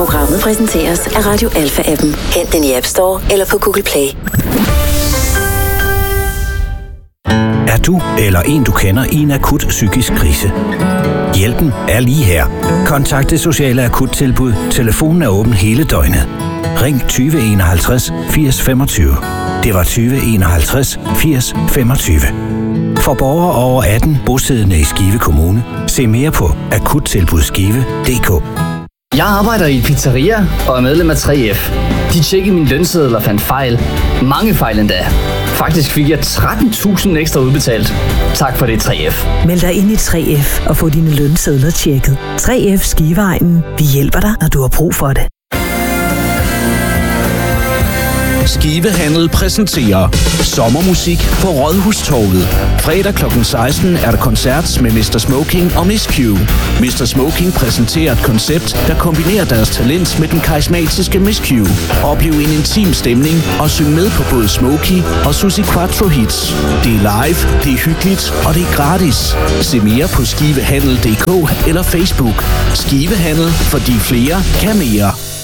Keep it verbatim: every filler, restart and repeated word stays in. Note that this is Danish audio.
Programmet præsenteres af Radio Alpha-appen. Hent den i App Store eller på Google Play. Er du eller en, du kender, i en akut psykisk krise? Hjælpen er lige her. Kontakt Det Sociale Akuttilbud. Telefonen er åben hele døgnet. Ring tyve enoghalvtreds firs femogtyve. Det var tyve enoghalvtreds firs femogtyve. For borgere over atten bosiddende i Skive Kommune, se mere på akuttilbudsskive punktum d k. Jeg arbejder i et pizzeria og er medlem af tre F. De tjekkede min lønseddel og fandt fejl. Mange fejl endda. Faktisk fik jeg tretten tusind ekstra udbetalt. Tak for det, tre F. Meld dig ind i tre F og få dine lønsedler tjekket. tre F Skiveegnen. Vi hjælper dig, når du har brug for det. Skive Handel præsenterer sommermusik på Rådhustorvet. Fredag klokken seksten er der koncert med mister Smoking og Miss Q. mister Smoking præsenterer et koncept, der kombinerer deres talent med den karismatiske Miss Q. Oplev en intim stemning og syng med på både Smokey og Suzi Quattro hits. Det er live, det er hyggeligt og det er gratis. Se mere på skivehandel punktum d k eller Facebook. Skive Handel, fordi flere kan mere.